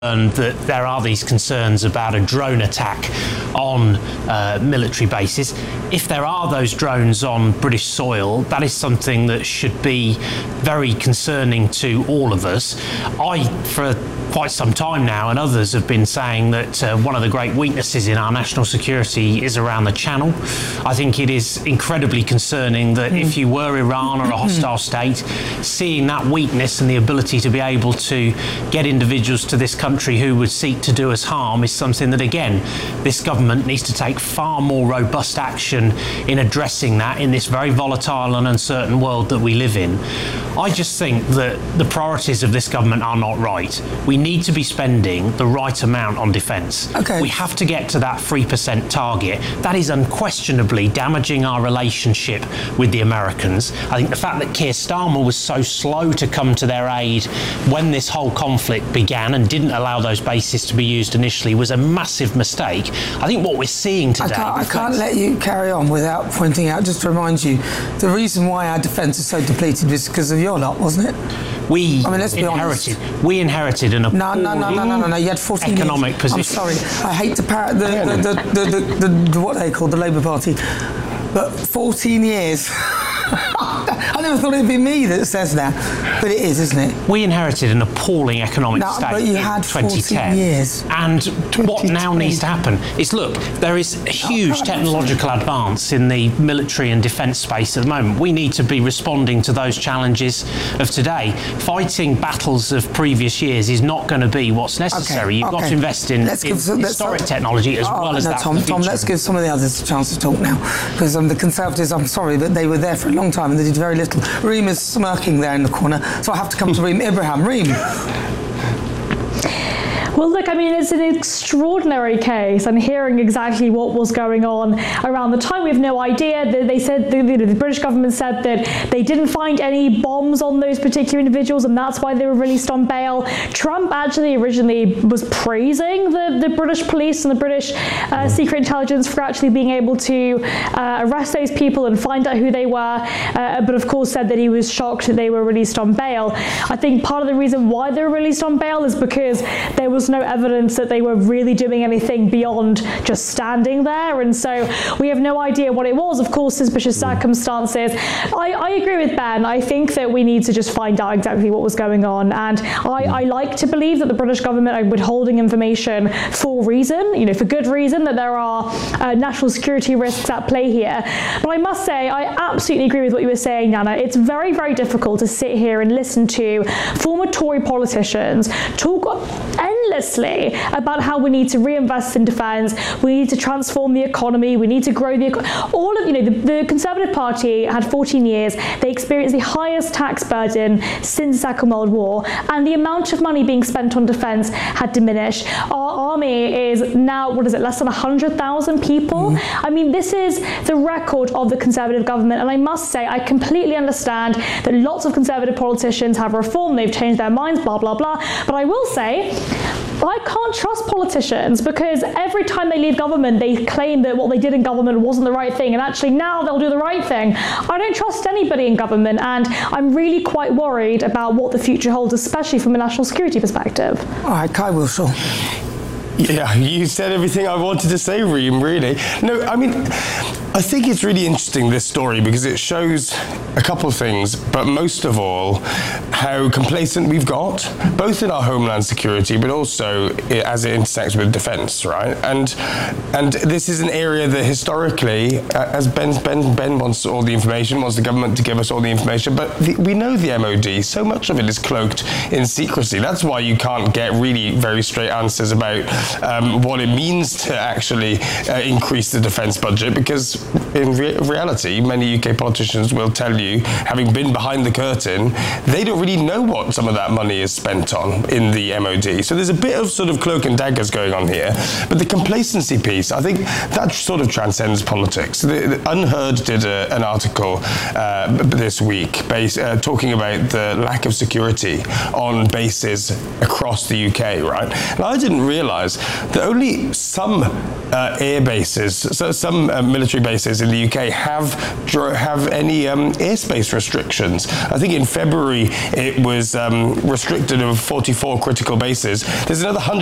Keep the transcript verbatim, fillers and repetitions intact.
And that there are these concerns about a drone attack on uh, military bases. If there are those drones on British soil, that is something that should be very concerning to all of us. I, for quite some time now, and others have been saying that uh, one of the great weaknesses in our national security is around the Channel. I think it is incredibly concerning that mm. if you were Iran or a hostile state, seeing that weakness and the ability to be able to get individuals to this country who would seek to do us harm is something that, again, this government needs to take far more robust action in addressing that in this very volatile and uncertain world that we live in. I just think that the priorities of this government are not right. We need to be spending the right amount on defence. Okay. We have to get to that three percent target. That is unquestionably damaging our relationship with the Americans. I think the fact that Keir Starmer was so slow to come to their aid when this whole conflict began and didn't allow those bases to be used initially was a massive mistake. I think what we're seeing today... I can't, I can't let you carry on without pointing out, just to remind you, the reason why our defence is so depleted was because of your lot, wasn't it? We I mean, let's be inherited. honest. We inherited an appalling no, no, no, no, no, no, no. You had fourteen economic years. position. I'm sorry. I hate to parrot the, the, the, the, the, the, the what they call the Labour Party, but fourteen years. I never thought it'd be me that says that, but it is, isn't it? We inherited an appalling economic no, state but you in had twenty ten. Years. And what now needs to happen is, look, there is a huge oh, technological advance in the military and defence space at the moment. We need to be responding to those challenges of today. Fighting battles of previous years is not going to be what's necessary. Okay, You've okay. got to invest in, let's in give, historic technology as oh, well as no, that. Tom, Tom, let's give some of the others a chance to talk now, because um, the Conservatives, I'm sorry, but they were there for a long time and they did very little. Reem is smirking there in the corner, so I have to come to Reem Ibrahim. Reem. Well, look, I mean, it's an extraordinary case, and hearing exactly what was going on around the time, we have no idea. They said, the, the British government said that they didn't find any bombs on those particular individuals, and that's why they were released on bail. Trump actually originally was praising the, the British police and the British uh, secret intelligence for actually being able to uh, arrest those people and find out who they were, uh, but of course said that he was shocked that they were released on bail. I think part of the reason why they were released on bail is because there was no evidence that they were really doing anything beyond just standing there, and so we have no idea what it was. Of course, suspicious circumstances. I, I agree with Ben. I think that we need to just find out exactly what was going on, and I, I like to believe that the British government are withholding information for reason, you know, for good reason, that there are uh, national security risks at play here. But I must say, I absolutely agree with what you were saying, Nana. It's very, very difficult to sit here and listen to former Tory politicians talk endlessly about how we need to reinvest in defence, we need to transform the economy, we need to grow the economy. All of, you know, the, the Conservative Party had fourteen years, they experienced the highest tax burden since the Second World War, and the amount of money being spent on defence had diminished. Our army is now, what is it, less than one hundred thousand people? Mm. I mean, this is the record of the Conservative government, and I must say, I completely understand that lots of Conservative politicians have reformed, they've changed their minds, blah, blah, blah, but I will say, I can't trust politicians, because every time they leave government, they claim that what they did in government wasn't the right thing, and actually now they'll do the right thing. I don't trust anybody in government, and I'm really quite worried about what the future holds, especially from a national security perspective. All right, Kai Wilsall. Yeah, you said everything I wanted to say, Reem, really. No, I mean, I think it's really interesting, this story, because it shows a couple of things, but most of all, how complacent we've got, both in our homeland security, but also as it intersects with defence, right? And and this is an area that historically, as Ben, Ben, Ben wants all the information, wants the government to give us all the information, but the, we know the M O D, so much of it is cloaked in secrecy. That's why you can't get really very straight answers about um, what it means to actually uh, increase the defence budget, because in re- reality, many U K politicians will tell you, having been behind the curtain, they don't really know what some of that money is spent on in the M O D. So there's a bit of sort of cloak and daggers going on here. But the complacency piece, I think that sort of transcends politics. The, the Unheard did a, an article uh, this week based, uh, talking about the lack of security on bases across the U K, right? And I didn't realise that only some uh, air bases, so some uh, military bases in the U K have have any um, airspace restrictions. I think in February it was um, restricted of forty-four critical bases. There's another one hundred